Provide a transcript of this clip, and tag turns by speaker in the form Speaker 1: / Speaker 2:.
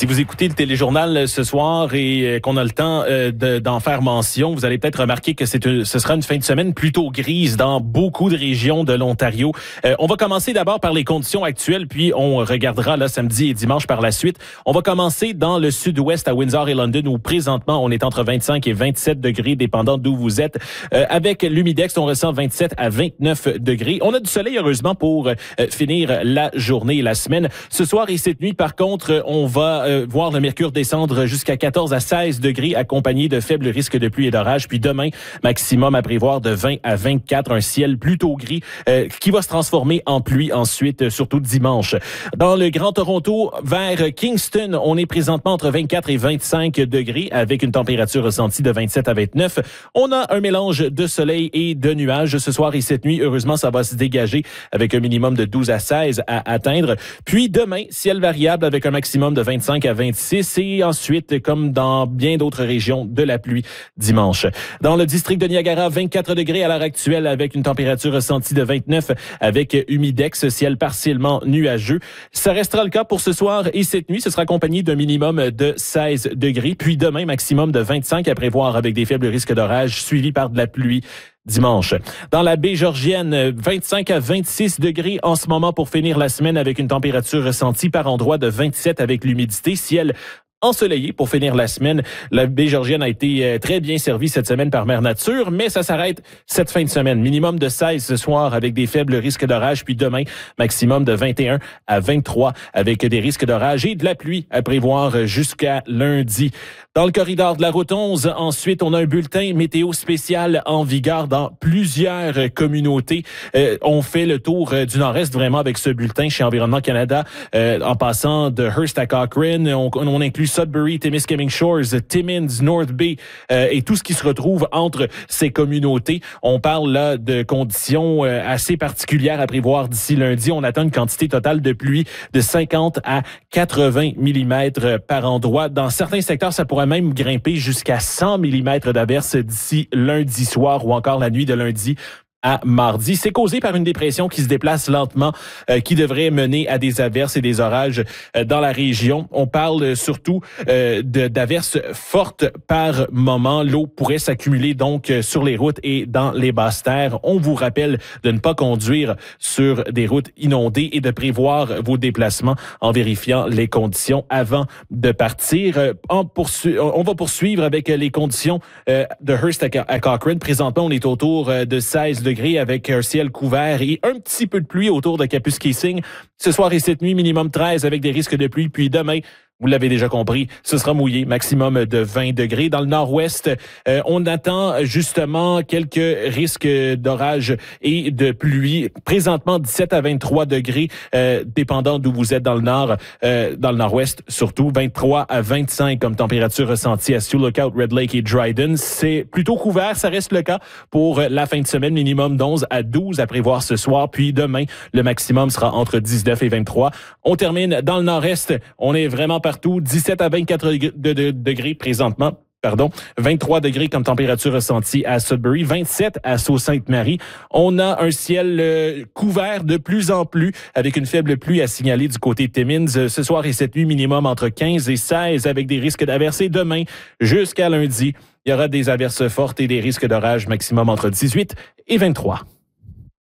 Speaker 1: Si vous écoutez le téléjournal ce soir et qu'on a le temps d'en faire mention, vous allez peut-être remarquer que ce sera une fin de semaine plutôt grise dans beaucoup de régions de l'Ontario. On va commencer d'abord par les conditions actuelles, puis on regardera là samedi et dimanche par la suite. On va commencer dans le sud-ouest à Windsor et London où présentement on est entre 25 et 27 degrés dépendant d'où vous êtes. Avec l'humidex, on ressent 27 à 29 degrés. On a du soleil heureusement pour finir la journée et la semaine. Ce soir et cette nuit, par contre, on va voir le mercure descendre jusqu'à 14 à 16 degrés accompagné de faibles risques de pluie et d'orage. Puis demain, maximum à prévoir de 20 à 24, un ciel plutôt gris qui va se transformer en pluie ensuite, surtout dimanche. Dans le Grand Toronto, vers Kingston, on est présentement entre 24 et 25 degrés avec une température ressentie de 27 à 29. On a un mélange de soleil et de nuages ce soir et cette nuit. Heureusement, ça va se dégager avec un minimum de 12 à 16 à atteindre. Puis demain, ciel variable avec un maximum de 25 à 26 et ensuite, comme dans bien d'autres régions, de la pluie dimanche. Dans le district de Niagara, 24 degrés à l'heure actuelle avec une température ressentie de 29 avec humidex, ciel partiellement nuageux. Ça restera le cas pour ce soir et cette nuit. Ce sera accompagné d'un minimum de 16 degrés. Puis demain, maximum de 25 à prévoir avec des faibles risques d'orage suivis par de la pluie dimanche. Dans la baie Georgienne, 25 à 26 degrés en ce moment pour finir la semaine avec une température ressentie par endroit de 27 avec l'humidité. Ciel ensoleillé pour finir la semaine. La baie Georgienne a été très bien servie cette semaine par Mère Nature, mais ça s'arrête cette fin de semaine. Minimum de 16 ce soir avec des faibles risques d'orage, puis demain, maximum de 21 à 23 avec des risques d'orage et de la pluie à prévoir jusqu'à lundi. Dans le corridor de la route 11, ensuite, on a un bulletin météo spécial en vigueur dans plusieurs communautés. On fait le tour du nord-est vraiment avec ce bulletin chez Environnement Canada, en passant de Hearst à Cochrane. On inclut Sudbury, Témiscamingue Shores, Timmins, North Bay et tout ce qui se retrouve entre ces communautés. On parle là de conditions assez particulières à prévoir d'ici lundi. On attend une quantité totale de pluie de 50 à 80 mm par endroit. Dans certains secteurs, ça pourrait même grimper jusqu'à 100 mm d'averses d'ici lundi soir ou encore la nuit de lundi à mardi. C'est causé par une dépression qui se déplace lentement, qui devrait mener à des averses et des orages dans la région. On parle surtout d'averses fortes par moment. L'eau pourrait s'accumuler donc sur les routes et dans les basses terres. On vous rappelle de ne pas conduire sur des routes inondées et de prévoir vos déplacements en vérifiant les conditions avant de partir. On va poursuivre avec les conditions de Hearst à Cochrane. Présentement, on est autour de 16 degrés avec un ciel couvert et un petit peu de pluie autour de Kapuskasing. Ce soir et cette nuit, minimum 13 avec des risques de pluie. Puis demain, vous l'avez déjà compris, ce sera mouillé, maximum de 20 degrés. Dans le nord-ouest, on attend justement quelques risques d'orage et de pluie. Présentement, 17 à 23 degrés, dépendant d'où vous êtes dans le nord, dans le nord-ouest surtout. 23 à 25 comme température ressentie à Sioux Lookout, Red Lake et Dryden. C'est plutôt couvert, ça reste le cas pour la fin de semaine. Minimum d'11 à 12 à prévoir ce soir. Puis demain, le maximum sera entre 19 et 23. On termine dans le nord-est. On est vraiment partout, 17 à 24 degrés présentement. 23 degrés comme température ressentie à Sudbury, 27 à Sault-Sainte-Marie. On a un ciel couvert de plus en plus avec une faible pluie à signaler du côté de Timmins. Ce soir et cette nuit, minimum entre 15 et 16 avec des risques d'averses. Et demain jusqu'à lundi, il y aura des averses fortes et des risques d'orage maximum entre 18 et 23.